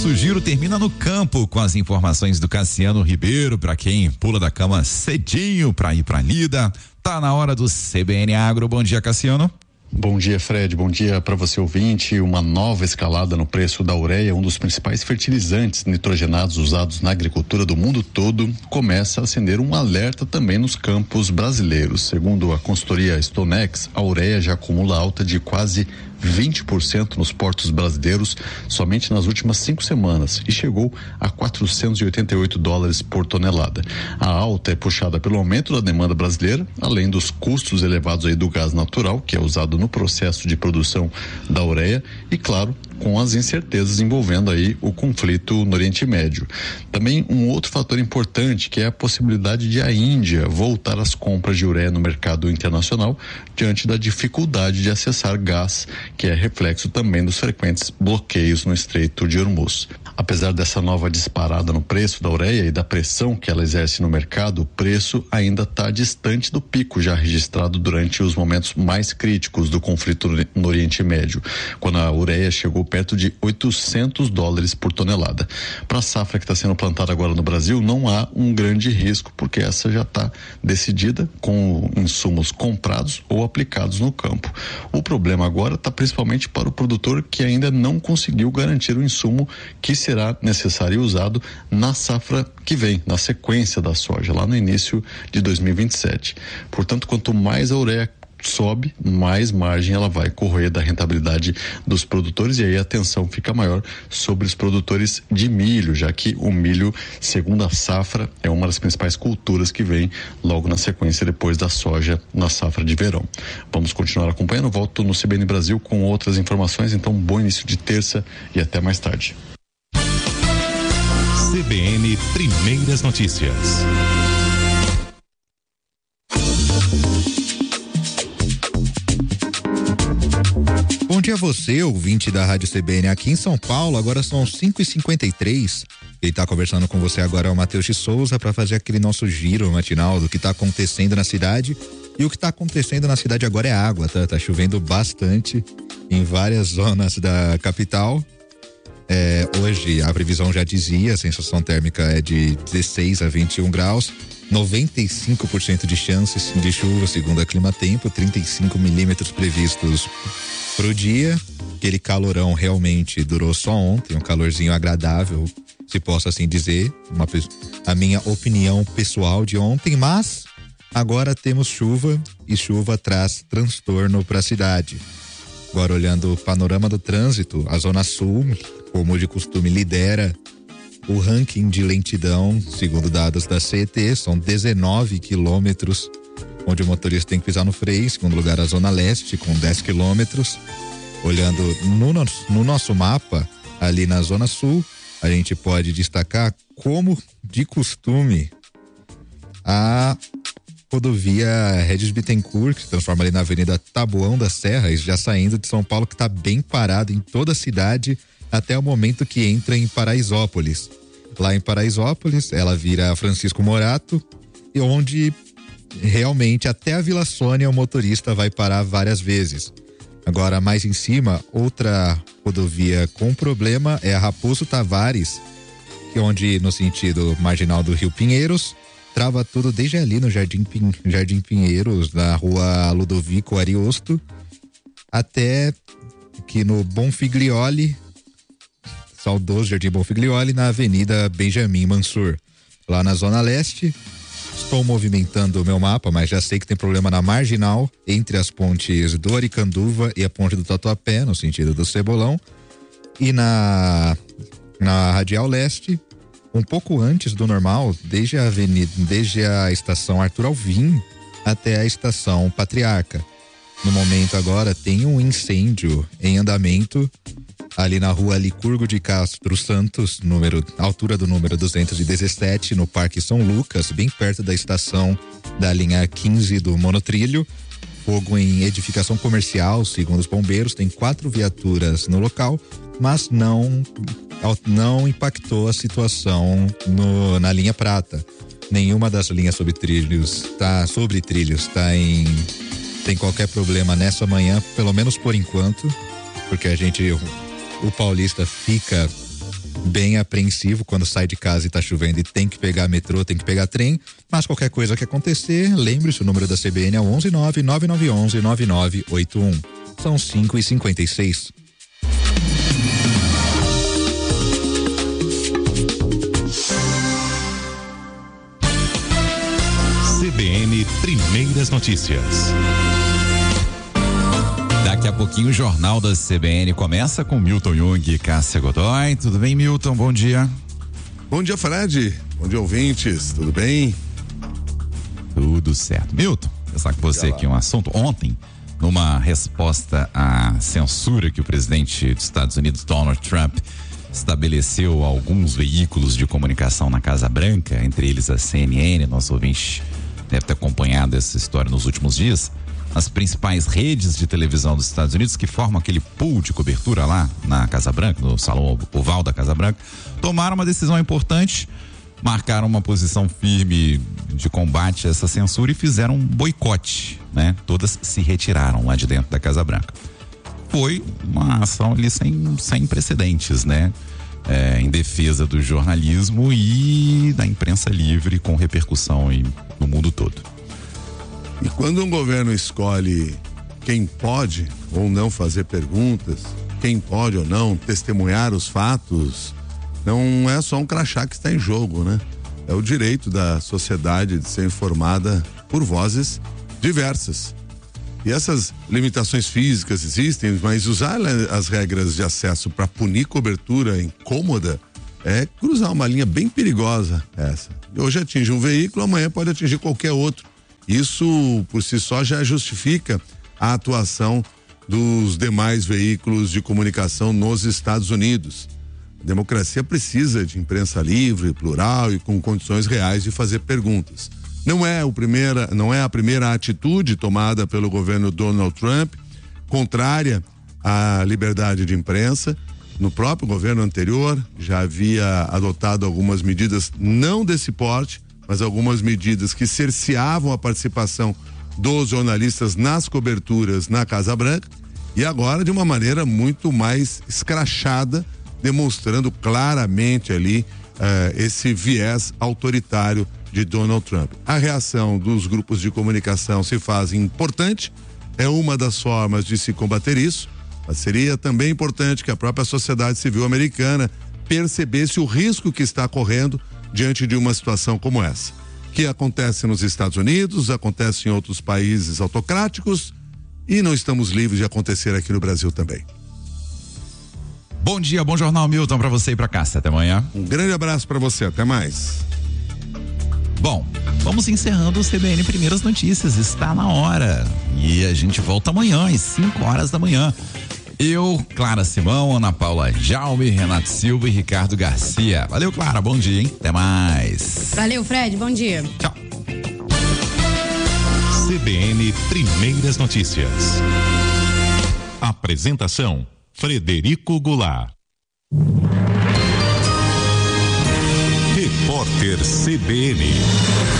Nosso giro termina no campo com as informações do Cassiano Ribeiro, para quem pula da cama cedinho para ir para lida. Tá na hora do CBN Agro. Bom dia, Cassiano. Bom dia, Fred. Bom dia para você, ouvinte. Uma nova escalada no preço da ureia, um dos principais fertilizantes nitrogenados usados na agricultura do mundo todo, começa a acender um alerta também nos campos brasileiros. Segundo a consultoria Stonex, a ureia já acumula alta de quase 20% nos portos brasileiros somente nas últimas 5 semanas e chegou a $488 por tonelada. A alta é puxada pelo aumento da demanda brasileira, além dos custos elevados aí do gás natural, que é usado no processo de produção da ureia, e claro, com as incertezas envolvendo aí o conflito no Oriente Médio. Também um outro fator importante, que é a possibilidade de a Índia voltar às compras de ureia no mercado internacional diante da dificuldade de acessar gás, que é reflexo também dos frequentes bloqueios no Estreito de Hormuz. Apesar dessa nova disparada no preço da ureia e da pressão que ela exerce no mercado, o preço ainda está distante do pico já registrado durante os momentos mais críticos do conflito no Oriente Médio, quando a ureia chegou perto de $800 por tonelada. Para a safra que está sendo plantada agora no Brasil, não há um grande risco, porque essa já está decidida com insumos comprados ou aplicados no campo. O problema agora está principalmente para o produtor que ainda não conseguiu garantir o insumo que será necessário e usado na safra que vem, na sequência da soja, lá no início de 2027. Portanto, quanto mais a ureia sobe, mais margem ela vai correr da rentabilidade dos produtores, e aí a tensão fica maior sobre os produtores de milho, já que o milho, segundo a safra, é uma das principais culturas que vem logo na sequência depois da soja na safra de verão. Vamos continuar acompanhando. Volto no CBN Brasil com outras informações. Então, bom início de terça e até mais tarde. CBN Primeiras Notícias. Bom dia a você, ouvinte da Rádio CBN aqui em São Paulo. Agora são 5h53. Quem está conversando com você agora é o Matheus de Souza, para fazer aquele nosso giro matinal do que está acontecendo na cidade. E o que está acontecendo na cidade agora é água, tá? Tá chovendo bastante em várias zonas da capital. Hoje a previsão já dizia, a sensação térmica é de 16 a 21 graus, 95% de chances de chuva, segundo a Climatempo, 35 milímetros previstos pro dia. Aquele calorão realmente durou só ontem, um calorzinho agradável, se posso assim dizer, a minha opinião pessoal de ontem, mas agora temos chuva, e chuva traz transtorno para a cidade. Agora, olhando o panorama do trânsito, a Zona Sul, como de costume, lidera o ranking de lentidão, segundo dados da CET, são 19 quilômetros onde o motorista tem que pisar no freio. Em segundo lugar, a Zona Leste, com 10 quilômetros. Olhando no nosso mapa, ali na Zona Sul, a gente pode destacar, como de costume, a rodovia Regis Bittencourt, que se transforma ali na Avenida Taboão da Serra, já saindo de São Paulo, que está bem parado em toda a cidade, até o momento que entra em Paraisópolis. Lá em Paraisópolis, ela vira Francisco Morato, e onde realmente até a Vila Sônia o motorista vai parar várias vezes. Agora, mais em cima, outra rodovia com problema é a Raposo Tavares, que onde, no sentido marginal do Rio Pinheiros, trava tudo desde ali no Jardim Pinheiros, na rua Ludovico Ariosto, até aqui no Bonfiglioli, saudoso Jardim Bonfiglioli, na Avenida Benjamin Mansur. Lá na Zona Leste, estou movimentando o meu mapa, mas já sei que tem problema na marginal, entre as pontes do Aricanduva e a ponte do Tatuapé, no sentido do Cebolão, e na Radial Leste, um pouco antes do normal, desde a estação Arthur Alvim até a estação Patriarca. No momento agora tem um incêndio em andamento ali na rua Licurgo de Castro Santos, altura do número 217, no Parque São Lucas, bem perto da estação da linha 15 do monotrilho. Fogo em edificação comercial, segundo os bombeiros, tem 4 viaturas no local, mas não impactou a situação na linha prata. Nenhuma das linhas sobre trilhos tem qualquer problema nessa manhã, pelo menos por enquanto, porque o paulista fica bem apreensivo quando sai de casa e tá chovendo e tem que pegar metrô, tem que pegar trem, mas qualquer coisa que acontecer, lembre-se, o número da CBN é 11999119981. São 5h56. CBN Primeiras Notícias. Daqui a pouquinho o Jornal da CBN começa com Milton Jung e Cássia Godoy. Tudo bem, Milton? Bom dia. Bom dia, Fred. Bom dia, ouvintes. Tudo bem? Tudo certo. Milton, vou começar com você aqui um assunto. Ontem, numa resposta à censura que o presidente dos Estados Unidos, Donald Trump, estabeleceu a alguns veículos de comunicação na Casa Branca, entre eles a CNN, nosso ouvinte deve ter acompanhado essa história nos últimos dias. As principais redes de televisão dos Estados Unidos, que formam aquele pool de cobertura lá na Casa Branca, no salão oval da Casa Branca, tomaram uma decisão importante, marcaram uma posição firme de combate a essa censura e fizeram um boicote, né? Todas se retiraram lá de dentro da Casa Branca. Foi uma ação ali sem precedentes, né? Em defesa do jornalismo e da imprensa livre, com repercussão no mundo todo. E quando um governo escolhe quem pode ou não fazer perguntas, quem pode ou não testemunhar os fatos, não é só um crachá que está em jogo, né? É o direito da sociedade de ser informada por vozes diversas. E essas limitações físicas existem, mas usar as regras de acesso para punir cobertura incômoda é cruzar uma linha bem perigosa essa. Hoje atinge um veículo, amanhã pode atingir qualquer outro. Isso, por si só, já justifica a atuação dos demais veículos de comunicação nos Estados Unidos. A democracia precisa de imprensa livre, plural e com condições reais de fazer perguntas. Não é a primeira atitude tomada pelo governo Donald Trump, contrária à liberdade de imprensa. No próprio governo anterior, já havia adotado algumas medidas, não desse porte, mas algumas medidas que cerceavam a participação dos jornalistas nas coberturas na Casa Branca, e agora de uma maneira muito mais escrachada, demonstrando claramente ali esse viés autoritário de Donald Trump. A reação dos grupos de comunicação se faz importante, é uma das formas de se combater isso, mas seria também importante que a própria sociedade civil americana percebesse o risco que está correndo diante de uma situação como essa, que acontece nos Estados Unidos, acontece em outros países autocráticos e não estamos livres de acontecer aqui no Brasil também. Bom dia, bom jornal, Milton, para você e para Cássia. Até amanhã. Um grande abraço para você, até mais. Bom, vamos encerrando o CBN Primeiras Notícias, está na hora e a gente volta amanhã às 5h da manhã. Eu, Clara Simão, Ana Paula Jaume, Renato Silva e Ricardo Garcia. Valeu, Clara, bom dia, hein? Até mais. Valeu, Fred, bom dia. Tchau. CBN Primeiras Notícias. Apresentação: Frederico Goulart. Repórter CBN.